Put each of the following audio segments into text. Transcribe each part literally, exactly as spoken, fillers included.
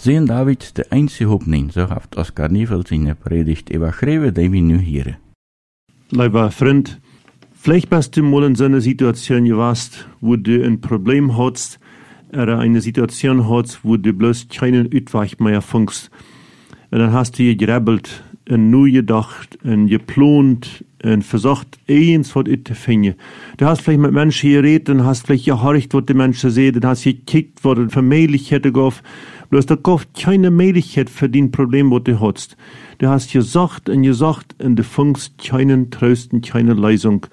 Zijn David de einzige Hoffnung, so hat Oskar Nievels seine Predigt überschrieben, die wir nu hören. Lieber Freund, vielleicht bist du mal in so einer Situation gewesen, wo du ein Problem hast, oder eine Situation hast, wo du bloß keinen Ausweg mehr findest. Und dann hast du gegrabbelt und nur gedacht und geplant und versucht, eins was zu finden. Du hast vielleicht mit Menschen geredet und hast vielleicht gehorcht, was die Menschen sehen, und hast gekickt, was es für Möglichkeiten gab. Bloß da gab keine Möglichkeit für dein Problem, was du hast. Du hast gesagt und gesagt und du findest keinen Trost und keine Lösung.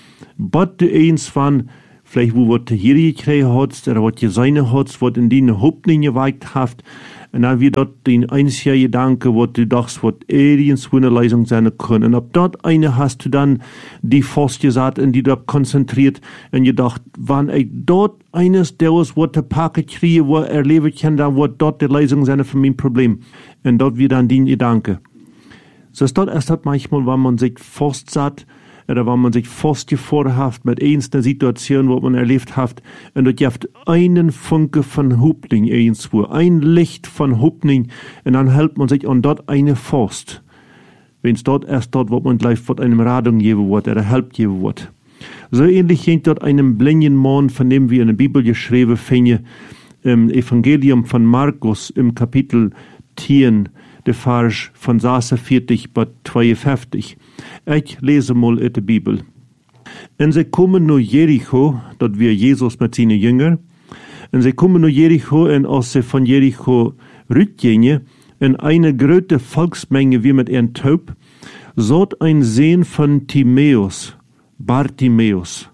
Was du eins waren, vielleicht wo was du hier gekriegt hast, oder was du seine hast, was in deine Hoffnung gewagt hast, und dann wird dort dein einziger Gedanke, was du dachtest, was irgendwo eine Lösung sein kann. Und ab dort eine hast du dann die Faust gesagt und die dort konzentriert und gedacht, wann ich dort eines der was, was der Paket kriege, wo er erleben kann, dann wird dort die Lösung sein für mein Problem. Und dort wird dann dein Gedanke. So ist dort erst dort manchmal, wenn man sich fast sagt, oder wenn man sich fast gevorhaft mit einer Situation, wo man erlebt hat, und dort gibt einen Funke von Hoffnung irgendwo, ein Licht von Hoffnung, und dann hält man sich an dort eine Faust. Wenn es dort erst dort, wo man gleich wird einem Radung geben wird, oder Help geben wird. So ähnlich hängt dort einem blinden Mann, von dem wir in der Bibel geschrieben finden, im Evangelium von Markus, im Kapitel zehn, der Vers von sechsundvierzig bis zweiundfünfzig. Ich lese mal in der Bibel. Und sie kommen nach Jericho, dort wir Jesus mit seinen Jüngern, und sie kommen nach Jericho, und als sie von Jericho rückgingen, in eine große Volksmenge wie mit ihren Taub, sollt ein Sohn von Timäus, Bartimäus,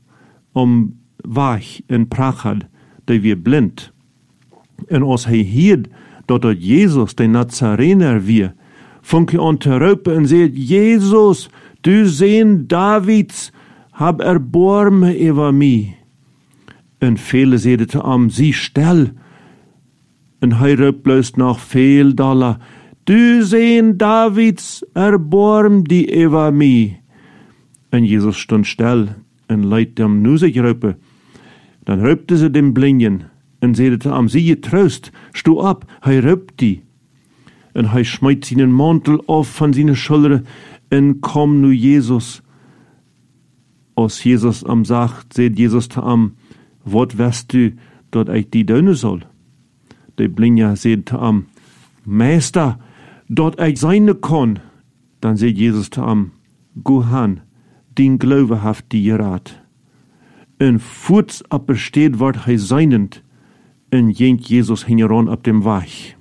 um Wach in Prachad, der wir blind. Und als er hielt, dort dort Jesus, der Nazarener, wir, funke an zu rufen und sagt, Jesus, du Sohn Davids, hab Erbarme über mich. Und viele sagten am sie still. Und er ruft bloß noch viel Dollar, du Sohn Davids, erbarm die über mich. Und Jesus stand still und leitet ihm nur sich rufen. Dann rupte sie dem Blinden und sagte am sie getrost, stu ab, er ruft die. Und er schmeißt seinen Mantel auf von seinen Schultern und komm nu Jesus. Als Jesus am sagt, seht Jesus zu am, wat wirst du, dort ich die döne soll? Der Blinder seht zu am, Meister, dort ich seine kann. Dann seht Jesus zu am, go han, den Glaube haft die gerat. Und furz aber steht, wart er seinend, und jenk Jesus hingeran ab dem Weich.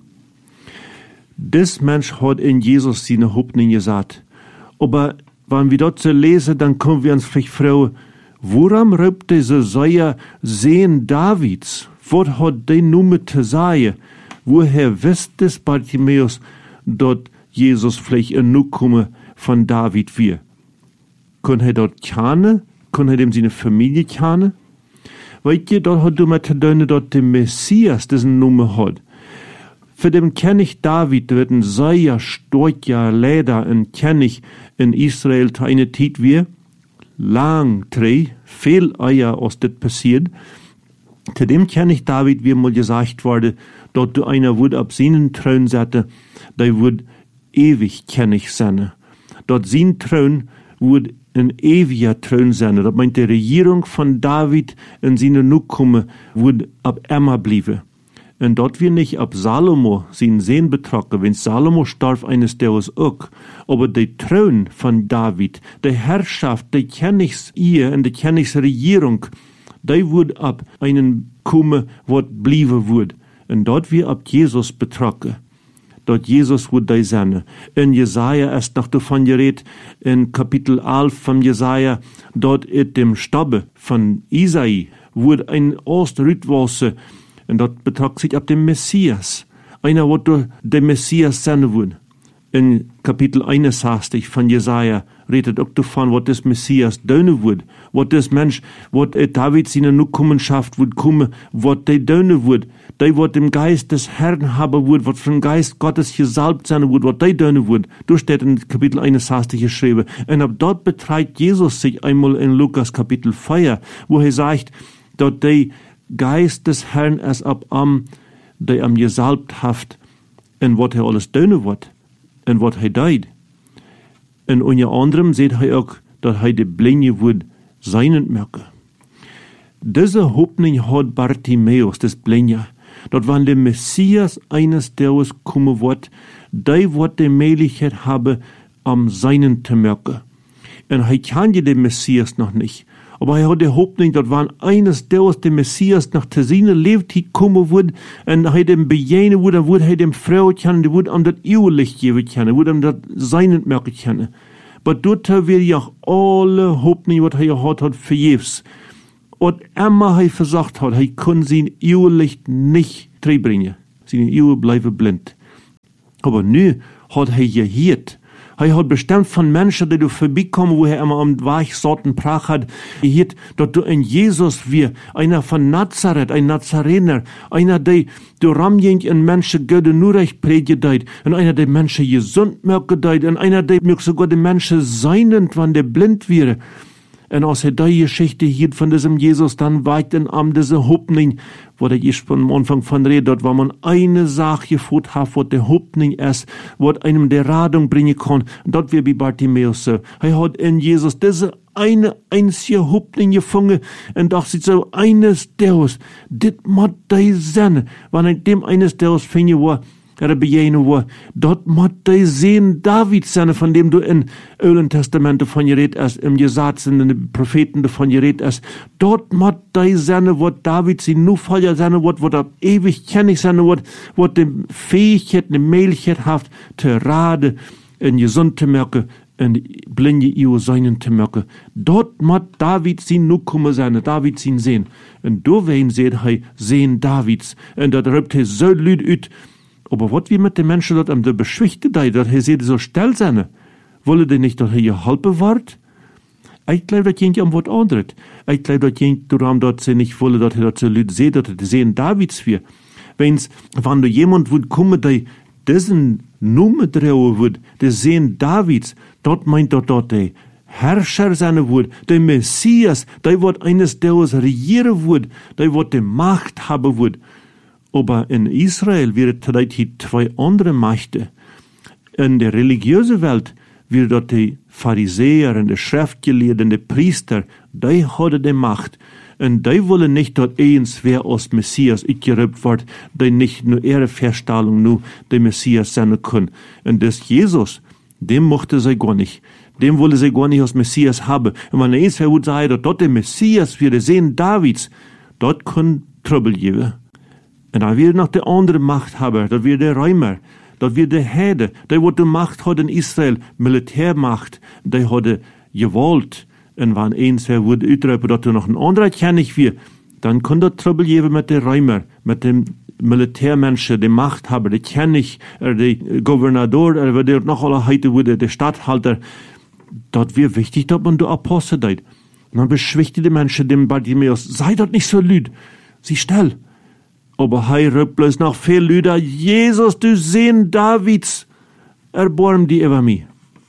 Das Mensch hat in Jesus seine Hoffnung gesagt. Aber wenn wir dort so lesen, dann können wir uns vielleicht fragen, woran raubt diese Säuer Sehen Davids? Was hat der Nummer zu sagen? Woher wisst es Bartimäus, dort Jesus vielleicht in Nukumme von David wir? Kann er dort kennen? Kann er dem seine Familie kennen? Weißt ihr, dort hat du mit der dort der Messias diesen Nummer hat. Für den König David wird ein sehr starker Leiter und König in Israel eine Zeit wie lang drei, viel eher als das passiert. Zu dem König David wie mal gesagt wurde, dort du einer würde ab seinen Thron setzen, der würde ewig König sein. Dort sein Thron würde ein ewiger Thron sein. Das meint die Regierung von David in seine Nachkommen würde ab immer bleiben. Und dort wir nicht ab Salomo sein Sehen betrachten, wenn Salomo starb eines Tages auch, aber der Thron von David, der Herrschaft, der Königs-Ehe und der Königsregierung, der wird ab einen kommen, was bleiben wird. Und dort wir ab Jesus betrachten. Dort Jesus wird der sein. In Jesaja erst noch davon geredet, in Kapitel elf von Jesaja, dort in dem Stabe von Isai, wird ein Ostrütwasser. Und dort betrachtet sich ab dem Messias. Einer, wo der Messias sein wird. In Kapitel einundsechzig von Jesaja redet auch davon, was das Messias döne wird. Was das Mensch, was David seine Nachkommenschaft wird kommen, was der döne wird. Der wird dem Geist des Herrn haben wird, was von Geist Gottes gesalbt sein wird, was der döne wird. Das steht in Kapitel einundsechzig geschrieben. Und ab dort betreibt Jesus sich einmal in Lukas Kapitel vier, wo er sagt, dort der Geist des Herrn ist ab am, der am gesalbt haft, en wat hij alles doen wordt, en wat hij deed. En onder anderem zegt hij ook dat hij de blinde wordt zijnend maken. Deze hoopning had Bartimeus, des blinde, dat wanneer de Messias eines Tages komen wordt, die wordt de mogelijkheid hebben om zijnend te maken. En hij kende de Messias nog niet. Aber hij had de hoopning dat wanneer eines Tages de Messias nog te zijn leeftijd komen wordt, en hij dem bejenen wordt, dan wordt hij dem vrouw kennen, die wordt hem dat eeuwig geven kennen, wordt hem dat zijnend maken kennen. Maar dort weer ja alle hoopning wat hij gehad had vergeefs. Wat immer hij verzagt had, hij kon zijn eeuwig niet terugbrengen. Zijn eeuw blijven blind. Aber nu had hij gehoord. Hij had bestemd van mensen die er voorbij komen, wo hij immer am Weg sorten Prach had, gehoord, dat du in Jesus weer, einer von Nazareth, ein Nazarener, einer, der du ramjeng in Menschen Göde nur recht predigt, und einer, der Menschen gesund merken, und einer, der mir sogar die Menschen seinend, wann der blind wäre. Und als er die Geschichte hielt von diesem Jesus, dann weigt in am diese Hoffnung, wo der ich am Anfang von redet, dort war man eine Sache gefunden hat, wo der Hoffnung ist, wo einem der Radung bringen kann. Und dort wir bei Bartimeus so. Er hat in Jesus diese eine einzige Hoffnung gefunden und dachte sich so, eines Tages, dit muss die sein. Wenn in dem eines Tages finde war, er bejenen war, dort muss die sehen David sein, von dem du in Alten Testament davon geredet hast, im Gesetz, in den Propheten davon geredet hast. Dort muss die sein, wo David sie nur voller sein wird, wo er ewig kennig sein wird, wo die Fähigkeit, die Möglichkeit hat, zu raten, in gesund zu merken, in blinde Ehe seinen zu merken. Dort muss David sie nur kommen sein, David sie sehen. Und du wen seht er, sehen Davids. Und dort rübt er so lüd ut. Aber was wir mit den Menschen dort am der beschwichtet, dass er sie so still sein, wolle der nicht, dass er geholfen wird? Ich glaube, das ging am was anderes. Ich glaube, das ging darum, dass sie nicht wollen, dass er dort so Leute sieht, dass er sehen Davids wir. Wenn's, wenn da jemand wird kommen, der diesen Nummer drehen wird, der sehen Davids, dort meint dort, dort der Herrscher sein wird, der Messias, der wird eines Tages regieren wird, der wird die Macht haben wird. Aber in Israel wird vielleicht zwei andere Mächte. In der religiösen Welt wird dort die Pharisäer und die Schriftgelehrten, die Priester, die haben die Macht. Und die wollen nicht, dass eins wer als Messias uitgeroepen wird, die nicht nur ihre Verstellung nur der Messias sein können. Und das Jesus, dem mochte sie gar nicht. Dem wollen sie gar nicht als Messias haben. Und wenn eins wer würde sagen, dass dort der Messias wird, sehen Davids, dort kann Trouble geben. Und dann wird noch der andere Machthaber, das wird der Römer, das wird der Herde, der wird die Macht hat in Israel, Militärmacht, der hat gewollt. Und wenn eins wer würde uitrufen, dass er noch ein anderer kennig wird, dann kann das Trouble geben mit der Römer, mit dem Militärmenschen, dem Machthaber, der Kennig, der Gouverneur, der der noch alle heute wurde, der Statthalter. Das wird wichtig, dass man die Apostel deit. Und dann beschwichtigt die Menschen dem Bartimeus, sei dort nicht so lüd, sie still. Aber hei rübt bloß noch viel Lüder, Jesus, du Sehn Davids, erbarm die über mich.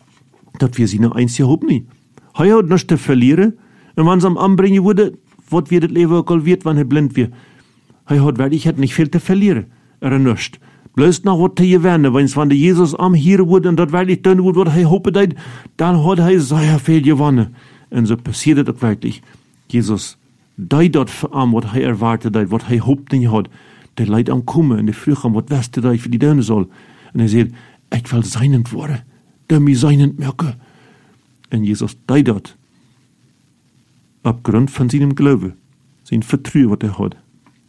Dat wir sie noch eins gehoben nie. Hei hat nichts zu verlieren, und wenn sie am anbringen würde, wat wird das Leben auch wird, wenn er blind wird. Hei hat wirklich hat nicht viel zu verlieren, er nichts. Bloß noch wat zu gewinnen, wenn es von der Jesus am hier wurde, und dat wirklich tun wurde, wat hei hoppe deit, dann hat hei sehr viel gewonnen. Und so passiert das wirklich. Jesus die dort am, was er erwartet hat, was er hoppt nicht hat, der Leid am Kommen, und der früh am, was weißt du da, für die Döne soll. Und er sagt, ich will seinend worden, der mir seinend merke. Und Jesus, die dort, abgrund von seinem Glaube, sein Vertrauen, was er hat.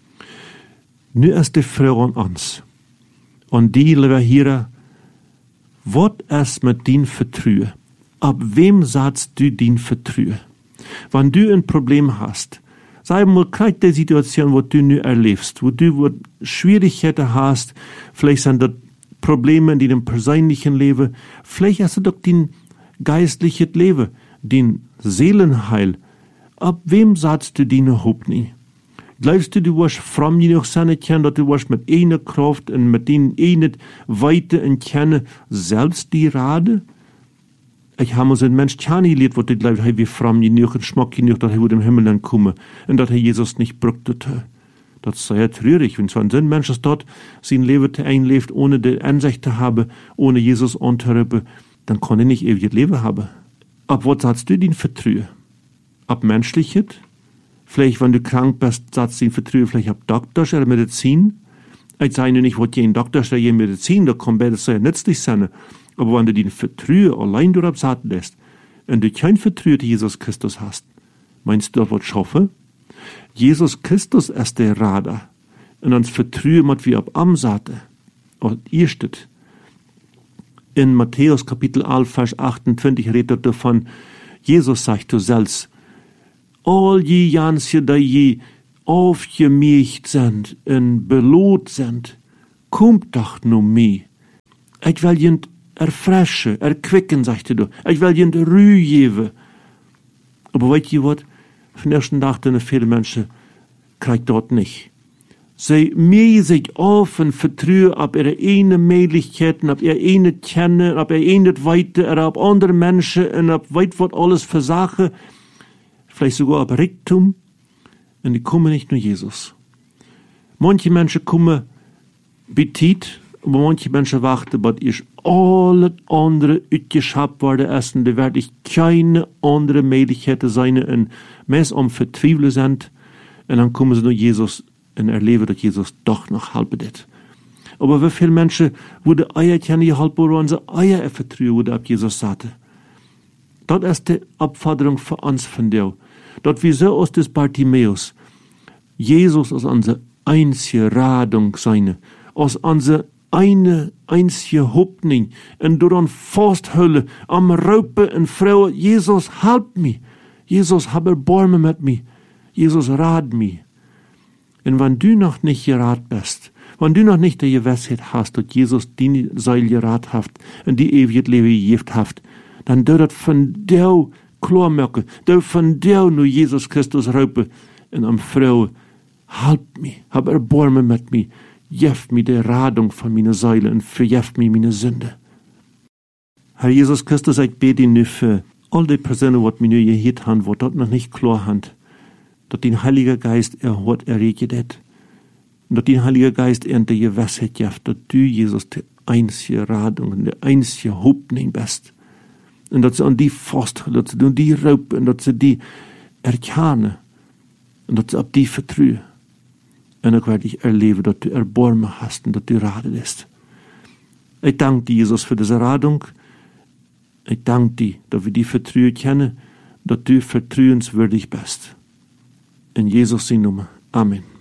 Nu ist die Frage an uns. Und die, lieber hier, was ist mit dein Vertrauen? Ab wem sagst du dein Vertrauen? Wenn du ein Problem hast, sei mal gleich die Situation, wo du nu erlebst, wo du wo Schwierigkeiten hast, vielleicht sind das Probleme in deinem persönlichen Leben, vielleicht hast du doch dein geistliches Leben, dein Seelenheil. Ab wem sagst du deine Hoffnung? Glaubst du, du wirst fromm genug sein, dass du wirst mit einer Kraft und mit den einen Weite und Kennen selbst die Rade? Ich habe uns ein Mensch kennengelernt, wo die glaubt, hey, wie fromm genug und schmack genug, dass er im Himmel kommen und dass er Jesus nicht brückte. Dat is sehr treurig, wenn so ein Sinn Mensch dort sein Leben einlebt, ohne die Ansicht zu haben, ohne Jesus anzurufen, dann kann er nicht ewig Leben haben. Ab was sagst du den Vertrühe? Ab menschliches? Vielleicht, wenn du krank bist, sagst du den Vertrühe vielleicht ab Doktor oder Medizin? Ich sage nicht, was jeden Doktor oder jeden Medizin, da kann beides sehr nützlich sein. Aber wenn du den Vertrühe allein durch absagen lässt, und du kein Vertrühe zu Jesus Christus hast, meinst du, das wird schaffen? Jesus Christus ist der Rader. Und uns vertrühe mat wie ab Amsate. Und ihr steht. In Matthäus Kapitel elf, Vers achtundzwanzig redet davon, Jesus sagt du selbst, all je Janse, die je aufgemächt sind und belohnt sind, kommt doch nur mir. Ich will jent erfrischen, erquicken, sagte du. Ich will jent Ruhe geben. Aber weißt ihr was? Von der ersten Tag, denn viele Menschen kriegt dort nicht. Sie mähen sich auf und vertrauen auf ihre eigenen Möglichkeiten, auf ihre eigene Kennen, auf ihre eigene Weite, auf andere Menschen und auf weit was alles für Sachen, vielleicht sogar auf Reichtum. Und die kommen nicht nur Jesus. Manche Menschen kommen betit, aber manche Menschen warten, aber ist alles andere ausgeschafft worden ist und da werde ich keine andere Möglichkeit sein, und meist am Vertriebler sind, und dann kommen sie nur Jesus und erleben, dass Jesus doch noch halb det. Aber wie viele Menschen, wo die Eier nicht halb oder unsere Eier vertrauen, wo die ab Jesus sagte. Das ist die Abforderung für uns von dir. Dort wie so aus des Bartimäus. Jesus ist unsere einzige Radung seine, aus unserer eine einzige Hoffnung, und daran fasthüllen, am Raupen und Frauen, Jesus, help me. Jesus, hab Erbarmen mit mir. Jesus, rat mir. Und wenn du noch nicht gerat bist, wenn du noch nicht die Gewissheit hast, dass Jesus die Seil gerat hat und die ewige Leben gegeben hat, dann du das von dir klar machen, du von dir nur Jesus Christus raupen und am Frau, help me, hab Erbarmen mit mir, jeft mir die Radung von meiner Seele und verjeft mir meine Sünde. Herr Jesus Christus, ich bete nur für all die Personen, die mir nur gehört haben, die dort noch nicht klar haben, dass den Heiligen Geist er hat erregt hat. Und dass den Heiligen Geist er die Gewissheit gibt, dass du, Jesus, die einzige Radung und die einzige Hoffnung bist. Und dass sie an die festhalten, dass sie an die rauben, und dass sie die erkennen, und dass sie ab die vertrauen. Und dann werde ich erleben, dass du Erbarmen hast und dass du Rade bist. Ich danke dir, Jesus, für diese Radung. Ich danke dir, dass wir die Vertrauen kennen, dass du vertrauenswürdig bist. In Jesus' Namen. Amen.